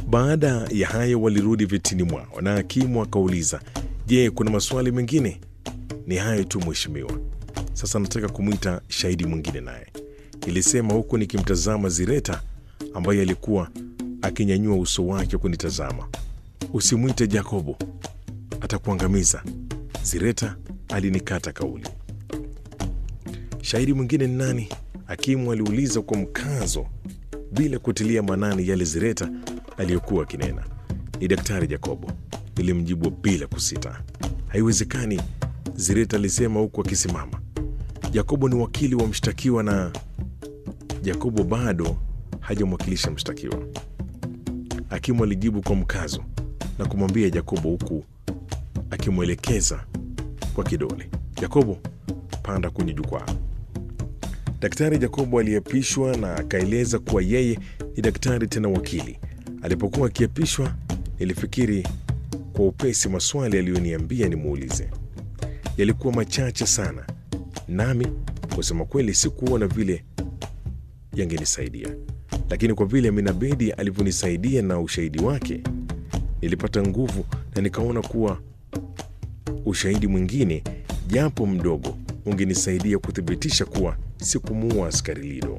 Baada ya hayo walirudi vitini mwao na hakimu akauliza, je, kuna maswali mengine? Ni hayo tu mheshimiwa. Sasa nataka kumwita shahidi mwingine naye, nilisema huku nikimtazama Zireta ambaye alikuwa akinyanyua uso wake kunitazama. Usimwite Jacobo, atakuangamiza. Zireta alinikata kauli. Shahidi mwingine ni nani? Hakimu aliuliza kwa mkazo bila kutilia maanani yale Zireta aliyokuwa akinena. Ni Daktari Jacobo, nilimjibu bila kusita. Haiwezekani, Zireta alisema huku akisimama. Jacobo ni wakili wa mshtakiwa na Jacobo bado hajamwakilisha mshtakiwa. Hakimu alijibu kwa mkazo na kumwambia Jacobo huku akimwelekeza kwa kidole. Jacobo, panda kwenye jukwaa. Daktari Jacobo aliapishwa na akaeleza kuwa yeye ni daktari tena wakili. Alipokuwa akiapishwa, nilifikiri kwa upesi maswali aliyoniambia nimuulize. Yalikuwa machache sana, nami kusema kweli sikuona vile yangenisaidia, lakini kwa vile Minabedi alivyonisaidia na ushahidi wake, nilipata nguvu na nikaona kuwa ushahidi mwingine japo mdogo ungenisaidia kuthibitisha kuwa sikumuua askari Lido.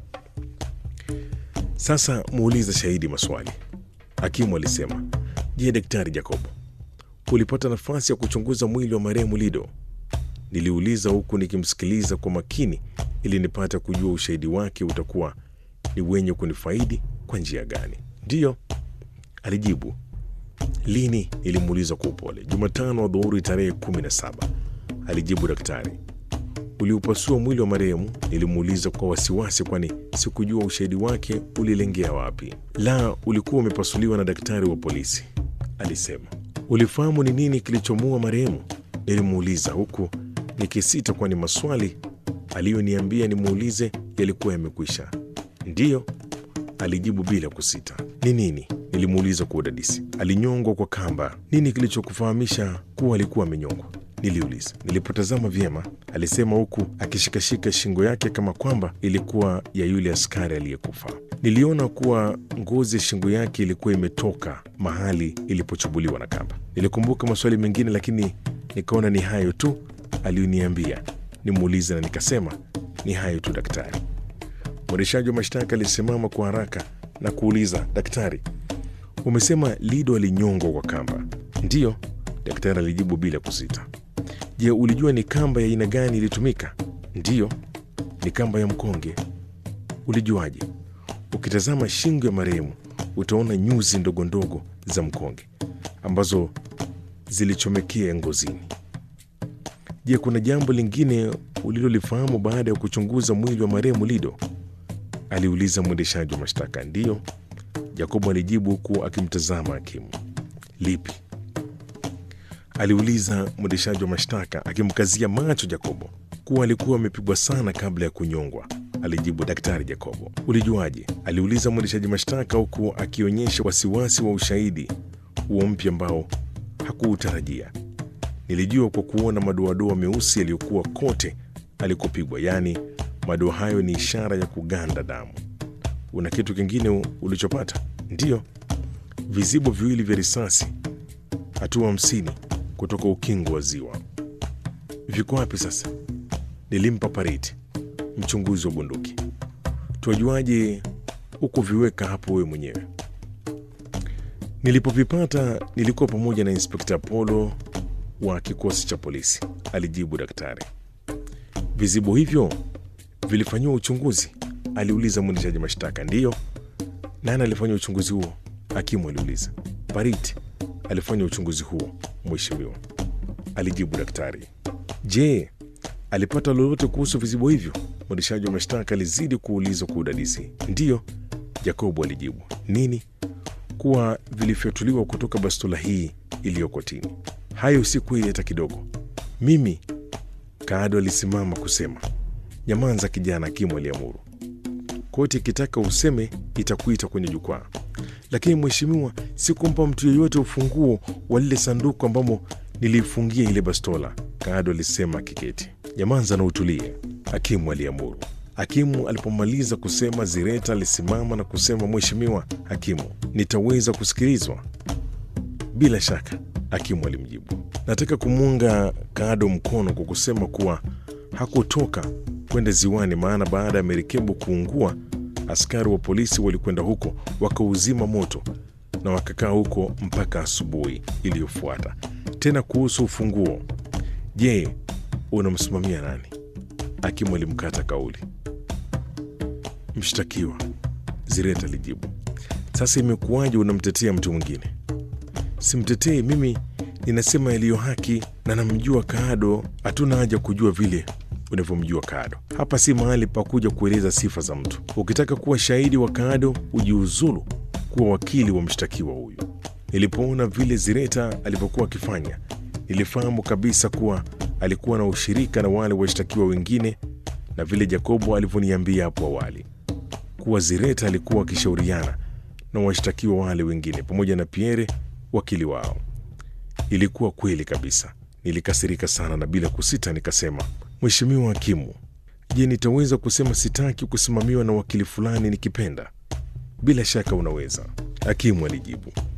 Sasa muuliza shahidi maswali, hakimu alisema. Je, Daktari Jacobo, ulipata nafasi ya kuchunguza mwili wa marehemu Lido? Niliuliza huku nikimsikiliza kwa makini ili nipate kujua ushahidi wake utakuwa ni wenye kunifaidi kwa njia gani. Ndiyo, alijibu. Lini? Nilimuuliza kwa upole. Jumatano adhuhuri tarehe 17, alijibu daktari. Uliupasua mwili wa marehemu? Nilimuuliza kwa wasiwasi, kwani sikujua ushahidi wake ulilengea wapi. La, ulikuwa umepasuliwa na daktari wa polisi, alisema. Ulifahamu ni nini kilichomuua marehemu? Nilimuuliza huku nikisita, kwani maswali aliyoniambia nimuulize yalikuwa yamekwisha. Ndiyo, alijibu bila kusita. Ni nini? Nilimuuliza kwa udadisi. Alinyongwa kwa kamba. Nini kilichokufahamisha kuwa alikuwa amenyongwa? Niliuliza. Nilipotazama vyema, alisema huku akishikashika shingo yake kama kwamba ilikuwa ya yule askari aliyekufa. Niliona kuwa ngozi ya shingo yake ilikuwa imetoka mahali ilipochubuliwa na kamba. Nilikumbuka maswali mengine, lakini nikaona ni hayo tu aliyoniambia nimuulize, na nikasema ni hayo tu daktari. Mwendeshaji wa mashtaka alisimama kwa haraka na kuuliza, daktari, umesema Lido alinyongwa kwa kamba? Ndiyo, daktari alijibu bila kusita. Je, ulijua ni kamba ya aina gani ilitumika? Ndiyo, ni kamba ya mkonge. Ulijuaje? Ukitazama shingo ya marehemu utaona nyuzi ndogo ndogo za mkonge ambazo zilichomekea ngozini. Je, kuna jambo lingine ulilolifahamu baada ya kuchunguza mwili wa marehemu Lido? Aliuliza mwendeshaji wa mashtaka. Ndiyo, Jacobo alijibu huku akimtazama hakimu. Lipi? Aliuliza mwendeshaji wa mashtaka akimkazia macho Jacobo. Kuwa alikuwa amepigwa sana kabla ya kunyongwa, alijibu daktari Jacobo. Ulijuaje? Aliuliza mwendeshaji mashtaka huku akionyesha wasiwasi wa ushahidi huo mpya ambao hakuutarajia. Nilijua kwa kuona madoadoa meusi yaliyokuwa kote alikopigwa, yaani madoa hayo ni ishara ya kuganda damu. Una kitu kingine ulichopata? Ndiyo, vizibo viwili vya risasi hatua 50 kutoka ukingo wa ziwa. Viko wapi sasa? Nilimpa Pariti, mchunguzi wa bunduki. Tuajuaje uko viweka hapo wewe mwenyewe? Nilipovipata nilikuwa pamoja na Inspekta Polo wa kikosi cha polisi, alijibu daktari. Vizibo hivyo vilifanywa uchunguzi? Aliuliza mwendeshaji mashtaka. Ndiyo. Nani alifanya uchunguzi huo? Hakimu aliuliza. Pariti alifanya uchunguzi huo, mheshimiwa, alijibu daktari. Je, alipata lolote kuhusu vizibo hivyo? Mwendeshaji wa mashtaka alizidi kuuliza kwa udadisi. Ndiyo, Jacobo alijibu. Nini? Kuwa vilifyatuliwa kutoka bastola hii iliyo kotini. Hayo si kweli hata kidogo. Mimi, Kaado alisimama kusema. Nyamanza kijana, hakimu aliamuru. Koti ikitaka useme itakuita kwenye jukwaa. Lakini mheshimiwa, sikumpa mtu yeyote ufunguo wa lile sanduku ambamo nilifungia ile bastola, Kaado alisema kiketi. Nyamanza na utulie, hakimu aliamuru. Hakimu alipomaliza kusema, Zireta alisimama na kusema, Mheshimiwa Hakimu, nitaweza kusikilizwa? Bila shaka, hakimu alimjibu. Nataka kumuunga Kaado mkono kwa kusema kuwa hakutoka kwenda ziwani, maana baada ya merikebu kuungua, askari wa polisi walikwenda huko wakauzima moto na wakakaa huko mpaka asubuhi iliyofuata. Tena kuhusu ufunguo, je, unamsimamia nani? Hakimu alimkata kauli. Mshtakiwa, Zireta alijibu. Sasa imekuwaje unamtetea mtu mwingine? Simtetei mimi, ninasema yaliyo haki na namjua Kaado. Hatuna haja kujua vile unavyomjua Kaado. Hapa si mahali pa kuja kueleza sifa za mtu. Ukitaka kuwa shahidi wa Kaado, ujiuzulu kuwa wakili wa mshtakiwa huyu. Nilipoona vile Zireta alivyokuwa akifanya, nilifahamu kabisa kuwa alikuwa na ushirika na wale washtakiwa wengine, na vile Jacobo alivyoniambia hapo awali kuwa Zireta alikuwa akishauriana na washtakiwa wale wengine pamoja na Pierre, wakili wao. Ilikuwa kweli kabisa. Nilikasirika sana na bila kusita nikasema, Mheshimiwa Hakimu, je, nitaweza kusema sitaki kusimamiwa na wakili fulani nikipenda? Bila shaka unaweza, hakimu alijibu.